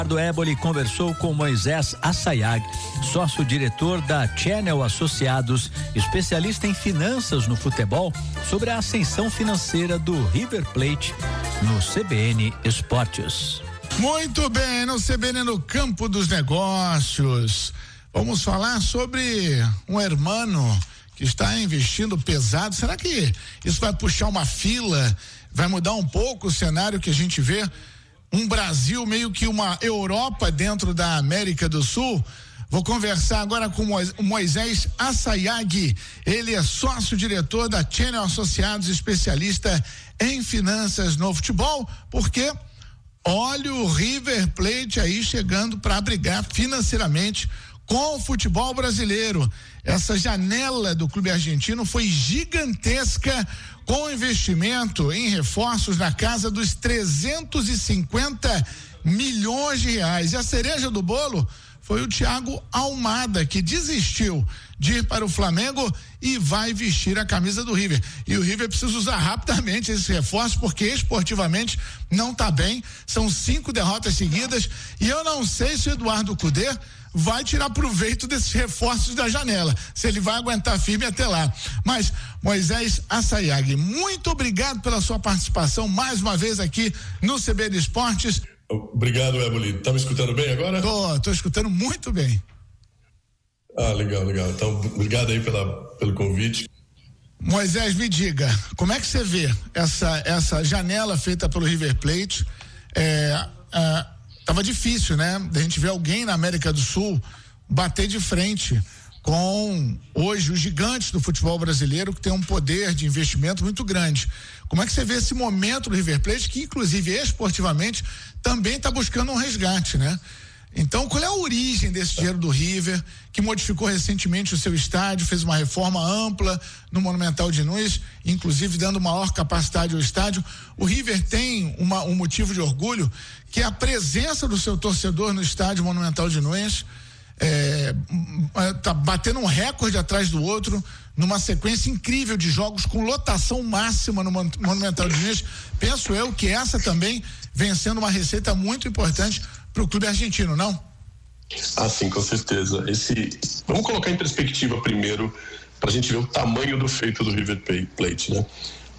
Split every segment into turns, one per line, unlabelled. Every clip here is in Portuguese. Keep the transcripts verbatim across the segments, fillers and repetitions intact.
Ricardo Éboli conversou com Moisés Assayag, sócio-diretor da Channel Associados, especialista em finanças no futebol, sobre a ascensão financeira do River Plate no C B N Esportes.
Muito bem, no C B N no Campo dos Negócios. Vamos falar sobre um hermano que está investindo pesado. Será que isso vai puxar uma fila? Vai mudar um pouco o cenário que a gente vê? Um Brasil meio que uma Europa dentro da América do Sul. Vou conversar agora com o Moisés Assayag. Ele é sócio-diretor da Channel Associados, especialista em finanças no futebol, porque olha o River Plate aí chegando para brigar financeiramente com o futebol brasileiro. Essa janela do clube argentino foi gigantesca, com investimento em reforços na casa dos trezentos e cinquenta milhões de reais. E a cereja do bolo foi o Thiago Almada, que desistiu de ir para o Flamengo e vai vestir a camisa do River. E o River precisa usar rapidamente esses reforços, porque esportivamente não está bem. São cinco derrotas seguidas e eu não sei se o Eduardo Cudê vai tirar proveito desses reforços da janela, se ele vai aguentar firme até lá. Mas, Moisés Assayag, muito obrigado pela sua participação mais uma vez aqui no C B N Esportes.
Obrigado, Éboli. Tá me escutando bem agora?
Tô, tô escutando muito bem.
Ah, legal, legal. Então, obrigado aí pela, pelo convite.
Moisés, me diga, como é que você vê essa, essa janela feita pelo River Plate? É, é, tava difícil, né? Da gente ver alguém na América do Sul bater de frente com hoje os gigantes do futebol brasileiro, que tem um poder de investimento muito grande. Como é que você vê esse momento do River Plate, que inclusive esportivamente também está buscando um resgate, né? Então, qual é a origem desse dinheiro do River, que modificou recentemente o seu estádio, fez uma reforma ampla no Monumental de Nunes, inclusive dando maior capacidade ao estádio? O River tem uma, um motivo de orgulho, que é a presença do seu torcedor no estádio Monumental de Nunes. É, tá batendo um recorde atrás do outro, numa sequência incrível de jogos com lotação máxima no Monumental de Nunes. Penso eu que essa também vem sendo uma receita muito importante para o clube argentino, não?
Ah, sim, com certeza. Esse, vamos colocar em perspectiva primeiro, para a gente ver o tamanho do feito do River Plate, né?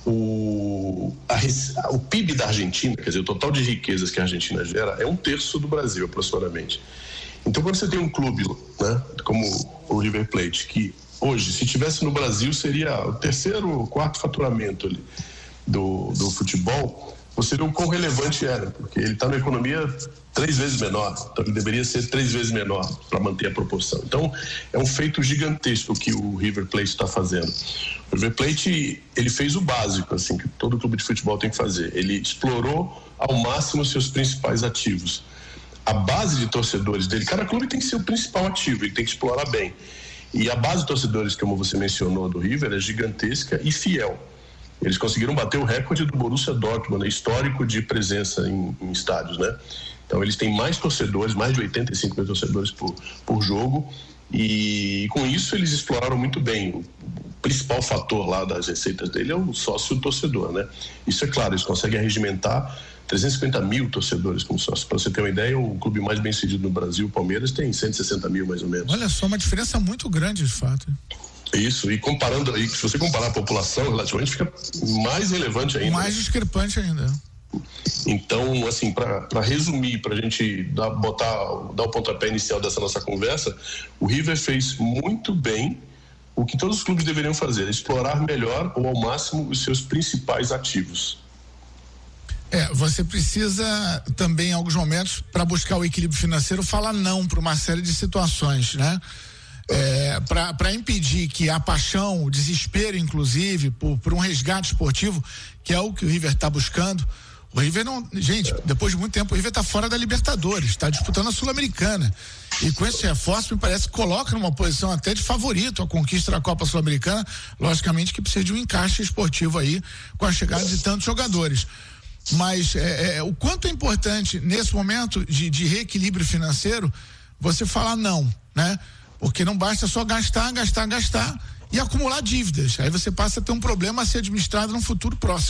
O, a, o P I B da Argentina, quer dizer, o total de riquezas que a Argentina gera é um terço do Brasil, aproximadamente. Então, quando você tem um clube, né, como o River Plate, que hoje, se tivesse no Brasil, seria o terceiro ou quarto faturamento ali do, do futebol, você vê o quão relevante era, porque ele está numa economia três vezes menor, então ele deveria ser três vezes menor para manter a proporção. Então, é um feito gigantesco que o River Plate está fazendo. O River Plate, ele fez o básico, assim, que todo clube de futebol tem que fazer. Ele explorou ao máximo seus principais ativos. A base de torcedores dele, cada clube tem que ser o principal ativo, ele tem que explorar bem. E a base de torcedores, como você mencionou, do River, é gigantesca e fiel. Eles conseguiram bater o recorde do Borussia Dortmund, né, histórico de presença em, em estádios, né? Então eles têm mais torcedores, mais de oitenta e cinco mil torcedores por, por jogo, e com isso eles exploraram muito bem. O principal fator lá das receitas dele é o sócio torcedor, né? Isso é claro, eles conseguem arregimentar trezentos e cinquenta mil torcedores como sócio. Para você ter uma ideia, o clube mais bem sucedido no Brasil, o Palmeiras, tem cento e sessenta mil mais ou menos.
Olha só, uma diferença muito grande de fato.
Isso, e comparando aí, se você comparar a população, relativamente fica mais relevante ainda.
Mais discrepante ainda.
Então, assim, para resumir, para a gente dar, botar, dar o pontapé inicial dessa nossa conversa, o River fez muito bem o que todos os clubes deveriam fazer, explorar melhor ou ao máximo os seus principais ativos.
É, você precisa também, em alguns momentos, para buscar o equilíbrio financeiro, falar não para uma série de situações, né? É, para impedir que a paixão, o desespero, inclusive, por, por um resgate esportivo, que é o que o River está buscando. O River não, gente, depois de muito tempo, o River está fora da Libertadores, está disputando a Sul-Americana. E com esse reforço, me parece que coloca numa posição até de favorito a conquista da Copa Sul-Americana, logicamente que precisa de um encaixe esportivo aí, com a chegada de tantos jogadores. Mas é, é, o quanto é importante, nesse momento de, de reequilíbrio financeiro, você falar não, né? Porque não basta só gastar, gastar, gastar e acumular dívidas. Aí você passa a ter um problema a ser administrado no futuro próximo.